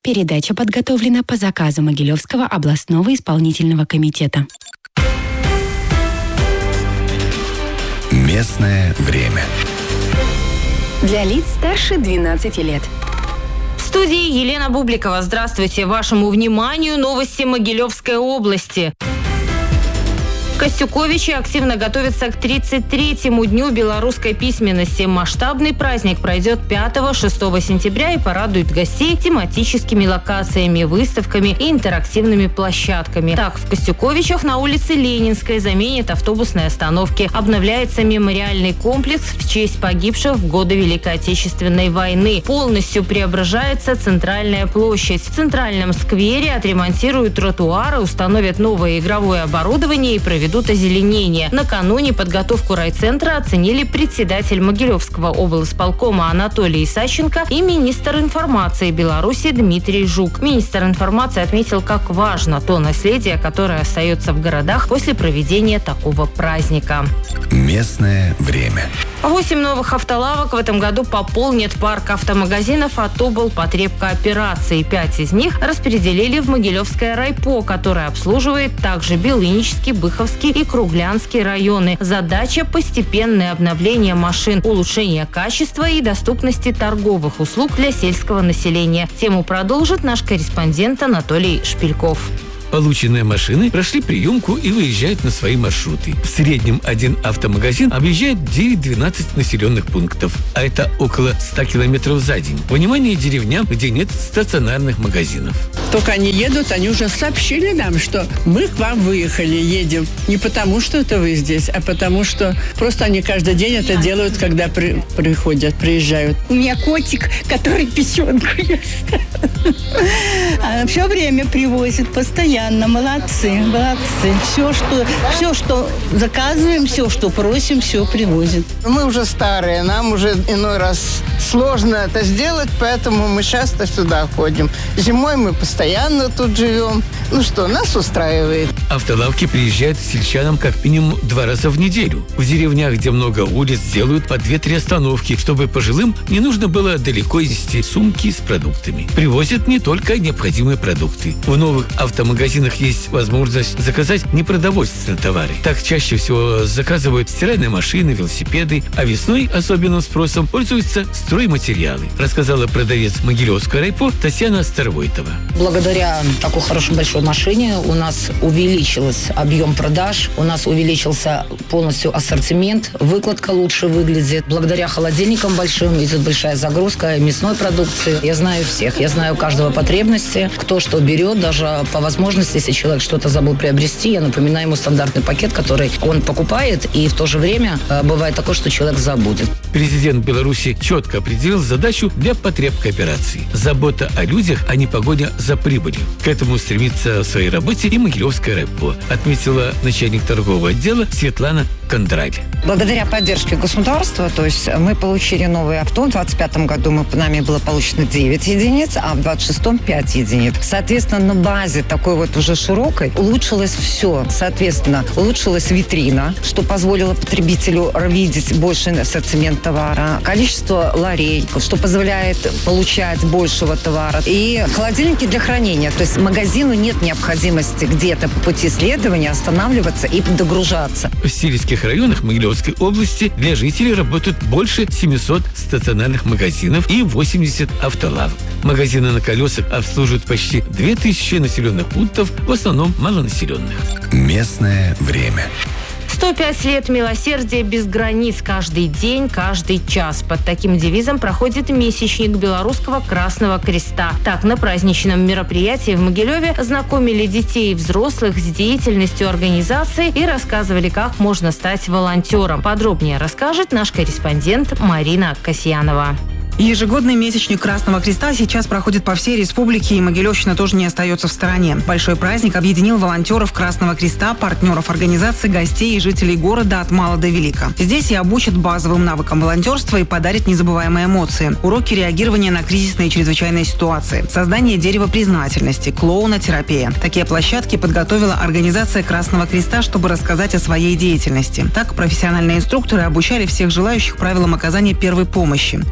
Передача подготовлена по заказу Могилевского областного исполнительного комитета. Местное время. Для лиц старше 12 лет. В студии Елена Бубликова. Здравствуйте. Вашему вниманию новости Могилевской области. Костюковичи активно готовятся к 33-му дню белорусской письменности. Масштабный праздник пройдет 5-6 сентября и порадует гостей тематическими локациями, выставками и интерактивными площадками. Так, в Костюковичах на улице Ленинской заменят автобусные остановки. Обновляется мемориальный комплекс в честь погибших в годы Великой Отечественной войны. Полностью преображается центральная площадь. В центральном сквере отремонтируют тротуары, установят новое игровое оборудование и проведут озеленение. Накануне подготовку райцентра оценили председатель Могилевского облсполкома Анатолий Исаченко и министр информации Беларуси Дмитрий Жук. Министр информации отметил, как важно то наследие, которое остается в городах после проведения такого праздника. Местное время. 8 новых автолавок в этом году пополнят парк автомагазинов от облпотребкооперации. 5 из них распределили в Могилевское райпо, которое обслуживает также Белынический, Быховский и Круглянский районы. Задача – постепенное обновление машин, улучшение качества и доступности торговых услуг для сельского населения. Тему продолжит наш корреспондент Анатолий Шпильков. Полученные машины прошли приемку и выезжают на свои маршруты. В среднем один автомагазин объезжает 9-12 населенных пунктов, а это около 100 километров за день. Внимание деревням, где нет стационарных магазинов. Только они едут, они уже сообщили нам, что мы к вам выехали, едем. Не потому, что это вы здесь, а потому, что просто они каждый день это делают, когда приезжают. У меня котик, который печенку ест. Все время привозит, постоянно. Молодцы. Все, что заказываем, все, что просим, все привозят. Мы уже старые, нам уже иной раз сложно это сделать, поэтому мы часто сюда ходим. Зимой мы постоянно тут живем. Нас устраивает. Автолавки приезжают к сельчанам как минимум 2 раза в неделю. В деревнях, где много улиц, делают по 2-3 остановки, чтобы пожилым не нужно было далеко везти сумки с продуктами. Привозят не только необходимые продукты. В новых автомагазинах есть возможность заказать непродовольственные товары. Так чаще всего заказывают стиральные машины, велосипеды, а весной особенным спросом пользуются стройматериалы, рассказала продавец Могилевского райпо Татьяна Старовойтова. Благодаря такой хорошей большой машине у нас увеличился объем продаж, у нас увеличился полностью ассортимент, выкладка лучше выглядит. Благодаря холодильникам большим идет большая загрузка мясной продукции. Я знаю всех, я знаю каждого потребности, кто что берет, даже по возможности, если человек что-то забыл приобрести, я напоминаю ему стандартный пакет, который он покупает, и в то же время бывает такое, что человек забудет. Президент Беларуси четко определил задачу для потребкооперации. Забота о людях, а не погоня за прибылью. К этому стремится в своей работе и Могилевское райпо, отметила начальник торгового отдела Светлана Кондраль. Благодаря поддержке государства, то есть мы получили новый авто. В 2025 году нами было получено 9 единиц, а в 2026 5 единиц. Соответственно, на базе такой вот уже широкой улучшилось все. Соответственно, улучшилась витрина, что позволило потребителю видеть больше ассортимент товара, количество ларей, что позволяет получать большего товара. И холодильники для хранения. То есть магазину нет необходимости где-то по пути следования останавливаться и догружаться. В сельских районах Могилевской области для жителей работают больше 700 стационарных магазинов и 80 автолавок. Магазины на колесах обслуживают почти 2000 населенных пунктов, в основном малонаселенных. Местное время. 105 лет милосердия без границ. Каждый день, каждый час. Под таким девизом проходит месячник Белорусского Красного Креста. Так, на праздничном мероприятии в Могилеве знакомили детей и взрослых с деятельностью организации и рассказывали, как можно стать волонтером. Подробнее расскажет наш корреспондент Марина Касьянова. Ежегодный месячник Красного Креста сейчас проходит по всей республике, и Могилевщина тоже не остается в стороне. Большой праздник объединил волонтеров Красного Креста, партнеров организации, гостей и жителей города от мала до велика. Здесь и обучат базовым навыкам волонтерства и подарят незабываемые эмоции. Уроки реагирования на кризисные и чрезвычайные ситуации. Создание дерева признательности, клоунотерапия. Такие площадки подготовила организация Красного Креста, чтобы рассказать о своей деятельности. Так, профессиональные инструкторы обучали всех желающих правилам оказания первой помощи. Поделилась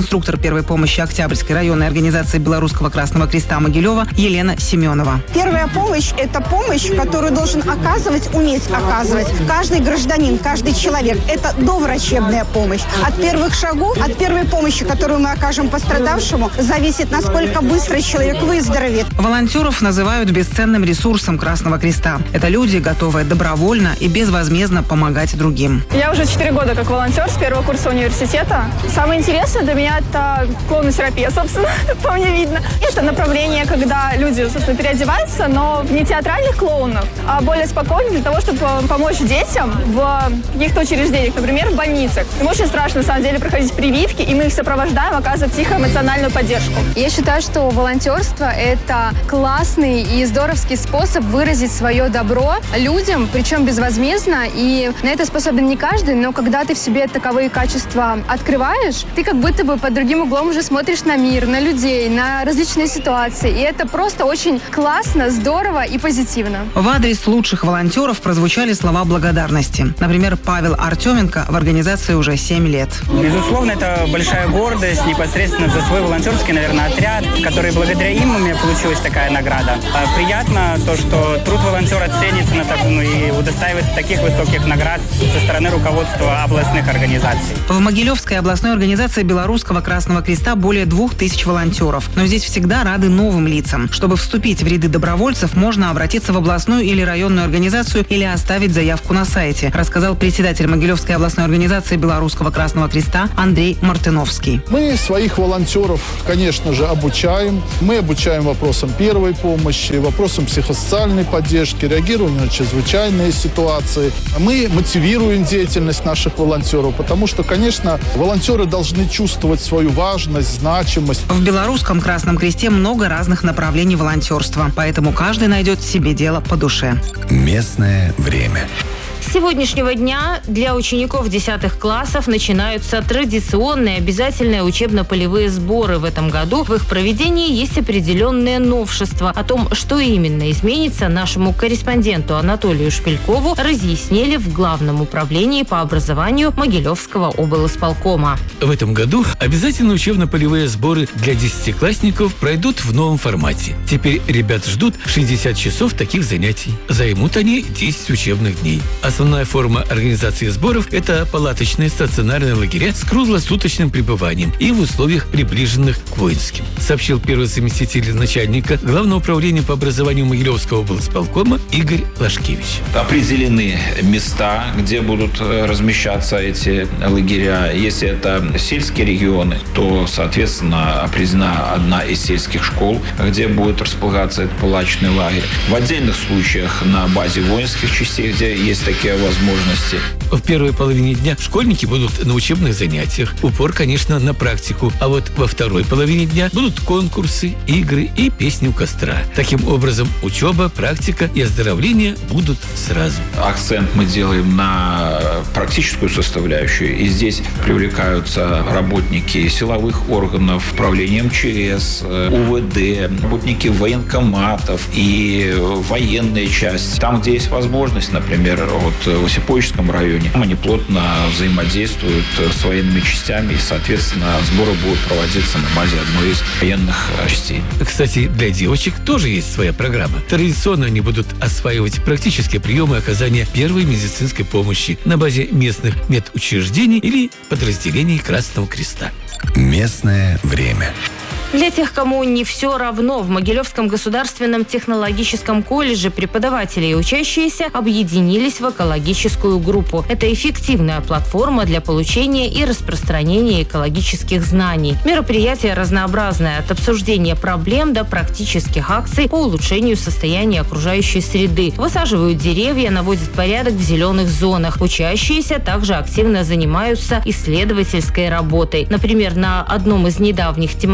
инструктор первой помощи Октябрьской районной организации Белорусского Красного Креста Могилева Елена Семенова. Первая помощь – это помощь, которую должен уметь оказывать каждый гражданин, каждый человек. Это доврачебная помощь. От первых шагов, от первой помощи, которую мы окажем пострадавшему, зависит, насколько быстро человек выздоровеет. Волонтеров называют бесценным ресурсом Красного Креста. Это люди, готовые добровольно и безвозмездно помогать другим. Я уже 4 года как волонтер с первого курса университета. Самое интересное для меня – это клоунотерапия, собственно, по мне видно. Это направление, когда люди, собственно, переодеваются, но в не театральных клоунов, а более спокойно для того, чтобы помочь детям в каких-то учреждениях, например, в больницах. Им очень страшно, на самом деле, проходить прививки, и мы их сопровождаем, оказывая психоэмоциональную поддержку. Я считаю, что волонтерство – это классный и здоровский способ выразить свое добро людям, причем безвозмездно, и на это способен не каждый, но когда ты в себе таковые качества открываешь, ты как будто бы под другим углом уже смотришь на мир, на людей, на различные ситуации, и это просто очень классно, здорово и позитивно. В адрес лучших волонтеров прозвучали слова благодарности. Например, Павел Артеменко в организации уже 7 лет. Безусловно, это большая гордость непосредственно за свой волонтерский, наверное, отряд, который благодаря им у меня получилась такая награда. Приятно то, что труд волонтера ценится и удостаивается таких высоких наград со стороны руководства областных организаций. В Могилевской областной организации Белорусского Красного Креста более 2000 волонтеров. Но здесь всегда рады новым лицам. Чтобы вступить в ряды добровольцев, можно обратиться в областную или районную организацию или оставить заявку на сайте, рассказал председатель Могилевской областной организации Белорусского Красного Креста Андрей Мартыновский. Мы своих волонтеров, конечно же, обучаем. Мы обучаем вопросам первой помощи, вопросам психосоциальной поддержки, реагированию на чрезвычайные ситуации. Мы мотивируем деятельность наших волонтеров, потому что, конечно, волонтеры должны чувствовать свою важность, значимость. В Белорусском Красном Кресте много разных направлений волонтерства, поэтому каждый найдет себе дело по душе. Местное время. С сегодняшнего дня для учеников 10 классов начинаются традиционные обязательные учебно-полевые сборы в этом году. В их проведении есть определенные новшества. О том, что именно изменится, нашему корреспонденту Анатолию Шпилькову разъяснили в Главном управлении по образованию Могилевского облисполкома. В этом году обязательно учебно-полевые сборы для 10-классников пройдут в новом формате. Теперь ребят ждут 60 часов таких занятий. Займут они 10 учебных дней. Основная форма организации сборов – это палаточные стационарные лагеря с круглосуточным пребыванием и в условиях, приближенных к воинским, сообщил первый заместитель начальника Главного управления по образованию Могилевского облисполкома Игорь Лашкевич. Определены места, где будут размещаться эти лагеря. Если это сельские регионы, то, соответственно, определена одна из сельских школ, где будет располагаться этот палаточный лагерь. В отдельных случаях на базе воинских частей, где есть такие возможности. В первой половине дня школьники будут на учебных занятиях. Упор, конечно, на практику. А вот во второй половине дня будут конкурсы, игры и песни у костра. Таким образом, учеба, практика и оздоровление будут сразу. Акцент мы делаем на практическую составляющую. И здесь привлекаются работники силовых органов, управления МЧС, УВД, работники военкоматов и военная часть. Там, где есть возможность, например, в Осиповичском районе, они плотно взаимодействуют с военными частями, и, соответственно, сборы будут проводиться на базе одной из военных частей. Кстати, для девочек тоже есть своя программа. Традиционно они будут осваивать практические приемы оказания первой медицинской помощи на базе местных медучреждений или подразделений Красного Креста. Местное время. Для тех, кому не все равно, в Могилевском государственном технологическом колледже преподаватели и учащиеся объединились в экологическую группу. Это эффективная платформа для получения и распространения экологических знаний. Мероприятие разнообразное, от обсуждения проблем до практических акций по улучшению состояния окружающей среды. Высаживают деревья, наводят порядок в зеленых зонах. Учащиеся также активно занимаются исследовательской работой. Например, на одном из недавних тематических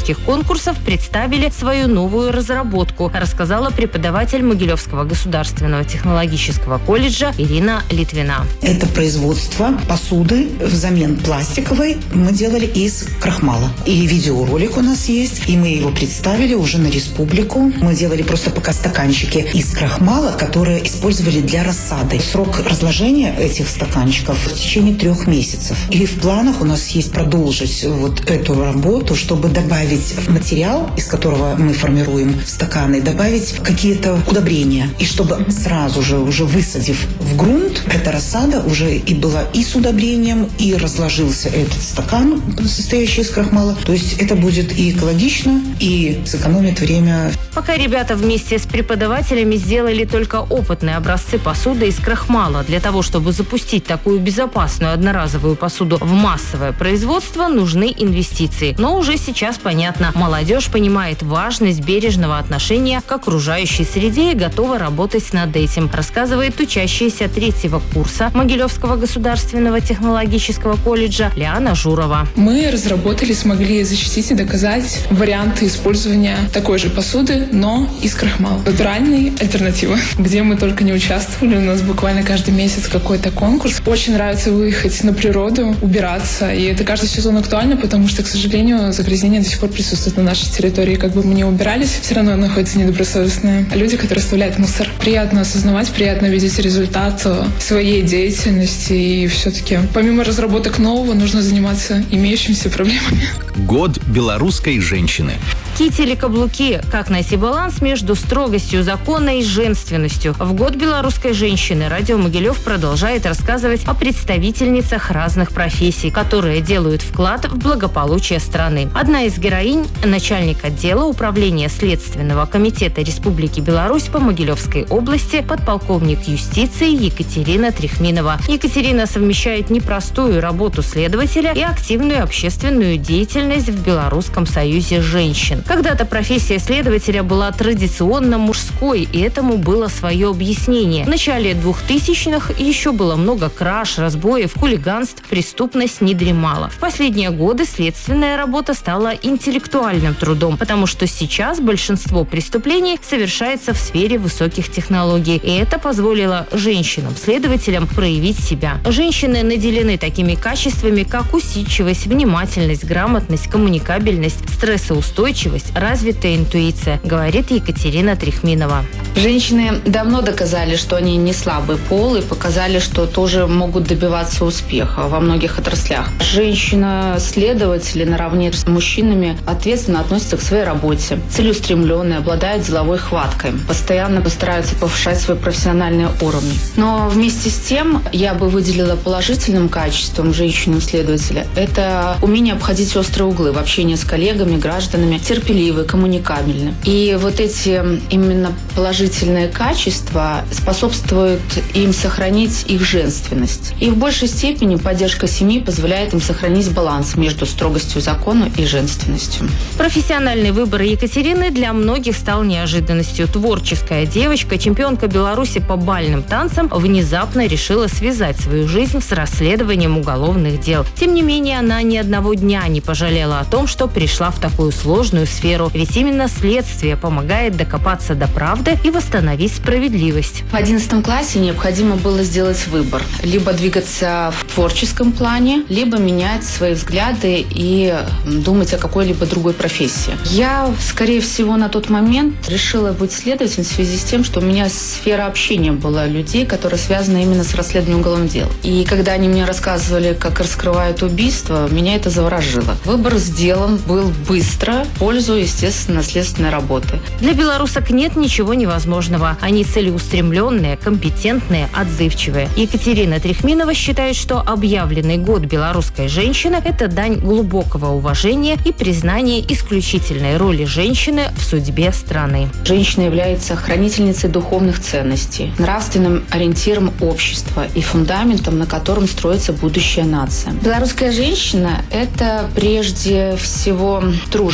белорусских конкурсов представили свою новую разработку, рассказала преподаватель Могилевского государственного технологического колледжа Ирина Литвина. Это производство посуды взамен пластиковой мы делали из крахмала. И видеоролик у нас есть, и мы его представили уже на республику. Мы делали просто пока стаканчики из крахмала, которые использовали для рассады. Срок разложения этих стаканчиков в течение 3 месяцев. И в планах у нас есть продолжить вот эту работу, чтобы добавить в материал, из которого мы формируем стаканы, добавить какие-то удобрения. И чтобы сразу же, уже высадив в грунт, эта рассада уже и была и с удобрением, и разложился этот стакан, состоящий из крахмала. То есть это будет и экологично, и сэкономит время. Пока ребята вместе с преподавателями сделали только опытные образцы посуды из крахмала. Для того, чтобы запустить такую безопасную одноразовую посуду в массовое производство, нужны инвестиции. Но уже сейчас понятно, молодежь понимает важность бережного отношения к окружающей среде и готова работать над этим, рассказывает учащаяся 3-го курса Могилевского государственного технологического колледжа Лиана Журова. Мы разработали, смогли защитить и доказать варианты использования такой же посуды, но из крахмала. Натуральная альтернатива. Где мы только не участвовали, у нас буквально каждый месяц какой-то конкурс. Очень нравится выехать на природу, убираться. И это каждый сезон актуально, потому что, к сожалению, загрязнение до сих пор присутствует на нашей территории. Как бы мы ни убирались, все равно находятся недобросовестные люди, которые оставляют мусор. Приятно осознавать, приятно видеть результат своей деятельности. И все-таки помимо разработок нового, нужно заниматься имеющимися проблемами. Год белорусской женщины. Кители-каблуки. Как найти баланс между строгостью закона и женственностью? В год белорусской женщины радио Могилев продолжает рассказывать о представительницах разных профессий, которые делают вклад в благополучие страны. Одна из героинь – начальник отдела управления Следственного комитета Республики Беларусь по Могилевской области, подполковник юстиции Екатерина Трехминова. Екатерина совмещает непростую работу следователя и активную общественную деятельность в Белорусском союзе женщин. Когда-то профессия следователя была традиционно мужской, и этому было свое объяснение. В начале 2000-х еще было много краж, разбоев, хулиганств, преступность не дремала. В последние годы следственная работа стала интеллектуальным трудом, потому что сейчас большинство преступлений совершается в сфере высоких технологий, и это позволило женщинам-следователям проявить себя. Женщины наделены такими качествами, как усидчивость, внимательность, грамотность, коммуникабельность, стрессоустойчивость, развитая интуиция, говорит Екатерина Трехминова. Женщины давно доказали, что они не слабый пол, и показали, что тоже могут добиваться успеха во многих отраслях. Женщина-следователи наравне с мужчинами ответственно относятся к своей работе, целеустремленные, обладают деловой хваткой, постоянно постараются повышать свои профессиональные уровни. Но вместе с тем я бы выделила положительным качеством женщины-следователя – это умение обходить острые углы в общении с коллегами, гражданами, терпеливы, коммуникабельны. И вот эти именно положительные качества способствуют им сохранить их женственность. И в большей степени поддержка семьи позволяет им сохранить баланс между строгостью закона и женственностью. Профессиональный выбор Екатерины для многих стал неожиданностью. Творческая девочка, чемпионка Беларуси по бальным танцам, внезапно решила связать свою жизнь с расследованием уголовных дел. Тем не менее, она ни одного дня не пожалела о том, что пришла в такую сложную сферу. Ведь именно следствие помогает докопаться до правды и восстановить справедливость. В 11 классе необходимо было сделать выбор. Либо двигаться в творческом плане, либо менять свои взгляды и думать о какой-либо другой профессии. Я, скорее всего, на тот момент решила быть следователем в связи с тем, что у меня сфера общения была людей, которые связаны именно с расследованием уголовных дел. И когда они мне рассказывали, как раскрывают убийства, меня это заворожило. Выбор сделан был быстро, в пользу, естественно, следственной работы. Для белорусок нет ничего невозможного. Они целеустремленные, компетентные, отзывчивые. Екатерина Трехминова считает, что объявленный год белорусской женщины – это дань глубокого уважения и признания исключительной роли женщины в судьбе страны. Женщина является хранительницей духовных ценностей, нравственным ориентиром общества и фундаментом, на котором строится будущая нация. Белорусская женщина – это прежде всего труженица.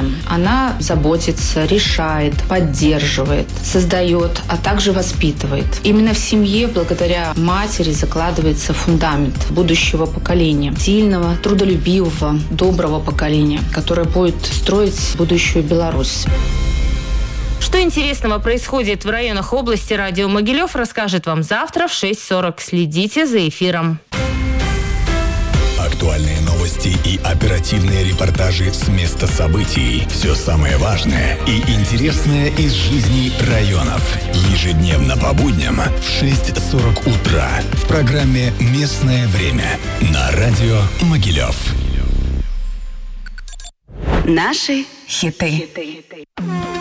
рядом. Она заботится, решает, поддерживает, создает, а также воспитывает. Именно в семье, благодаря матери, закладывается фундамент будущего поколения. Сильного, трудолюбивого, доброго поколения, которое будет строить будущую Беларусь. Что интересного происходит в районах области, радио Могилев расскажет вам завтра в 6:40. Следите за эфиром. Актуальные новости и оперативные репортажи с места событий. Все самое важное и интересное из жизни районов. Ежедневно по будням в 6:40 утра в программе «Местное время» на радио Могилев. Наши хиты.